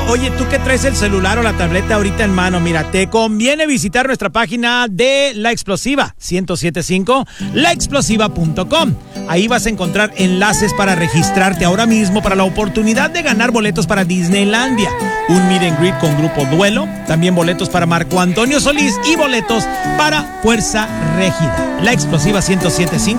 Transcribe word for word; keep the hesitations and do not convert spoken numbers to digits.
Oye, tú que traes el celular o la tableta ahorita en mano, mira, te conviene visitar nuestra página de La Explosiva, ciento siete punto cinco, la explosiva punto com. Ahí vas a encontrar enlaces para registrarte ahora mismo para la oportunidad de ganar boletos para Disneylandia, un meet and greet con Grupo Duelo, también boletos para Marco Antonio Solís y boletos para Fuerza Régida. La Explosiva ciento siete punto cinco